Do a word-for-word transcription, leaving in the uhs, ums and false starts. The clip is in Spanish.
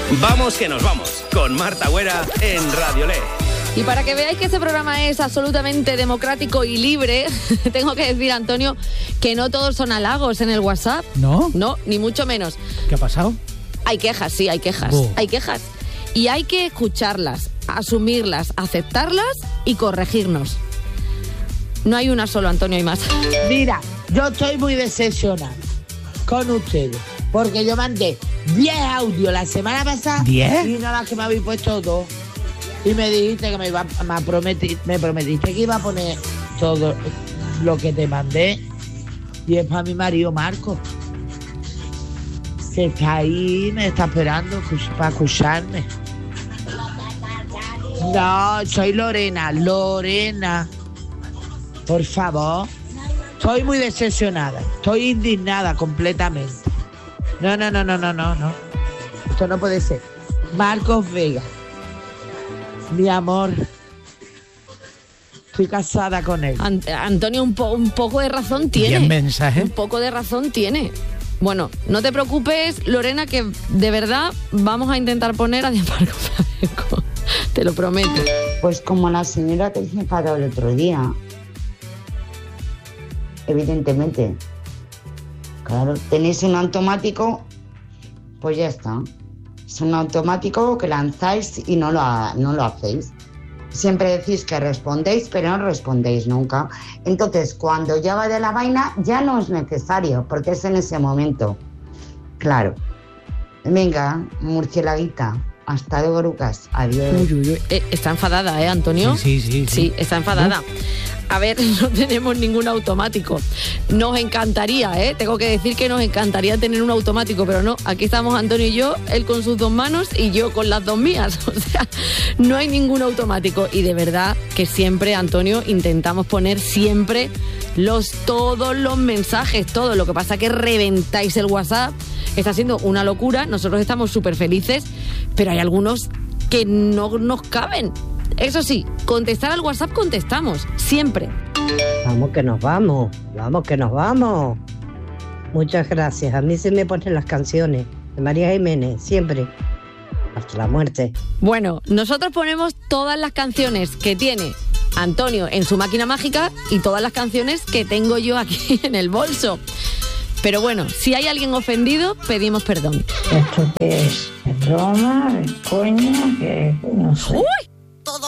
Vamos que nos vamos, con Marta Güera en Radiolé. Y para que veáis que este programa es absolutamente democrático y libre, tengo que decir, Antonio, que no todos son halagos en el WhatsApp. ¿No? No, ni mucho menos. ¿Qué ha pasado? Hay quejas, sí, hay quejas. Oh. Hay quejas. Y hay que escucharlas, asumirlas, aceptarlas y corregirnos. No hay una solo, Antonio, hay más. Mira, yo estoy muy decepcionada con ustedes, porque yo mandé diez audios la semana pasada. ¿diez? Y nada más que me habéis puesto dos. Y me dijiste que me iba me prometiste, me prometiste que iba a poner todo lo que te mandé. Y es para mi marido Marco, que está ahí, me está esperando para escucharme. No, soy Lorena, Lorena. Por favor. Estoy muy decepcionada. Estoy indignada completamente. No, no, no, no, no, no, no. Esto no puede ser. Marcos Vega. Mi amor. Estoy casada con él. Ant- Antonio, un, po- un poco de razón tiene. ¿Diez mensajes? Un poco de razón tiene. Bueno, no te preocupes, Lorena, que de verdad vamos a intentar poner a Marco Flamenco. Te lo prometo. Pues como la señora que se enfadó el otro día. Evidentemente. Claro, tenéis un automático, pues ya está. Es un automático que lanzáis y no lo, ha- no lo hacéis. Siempre decís que respondéis, pero no respondéis nunca. Entonces, cuando ya va de la vaina, ya no es necesario, porque es en ese momento. Claro. Venga, murcielaguita. Hasta luego, Lucas. Adiós. Uy, uy, uy. Eh, está enfadada, ¿eh, Antonio? Sí, sí, sí. Sí, está enfadada. A ver, no tenemos ningún automático. Nos encantaría, ¿eh? Tengo que decir que nos encantaría tener un automático, pero no. Aquí estamos Antonio y yo, él con sus dos manos y yo con las dos mías. O sea, no hay ningún automático. Y de verdad que siempre, Antonio, intentamos poner siempre los todos los mensajes, todo. Lo que pasa es que reventáis el WhatsApp. Está siendo una locura. Nosotros estamos súper felices, pero hay algunos que no nos caben. Eso sí, contestar al WhatsApp contestamos, siempre. Vamos que nos vamos, vamos que nos vamos. Muchas gracias. A mí se me ponen las canciones de María Jiménez, siempre, hasta la muerte. Bueno, nosotros ponemos todas las canciones que tiene Antonio en su máquina mágica y todas las canciones que tengo yo aquí en el bolso. Pero bueno, si hay alguien ofendido, pedimos perdón. ¿Esto qué es? ¿Es broma? ¿Es coña? ¿Qué? No sé. ¡Uy!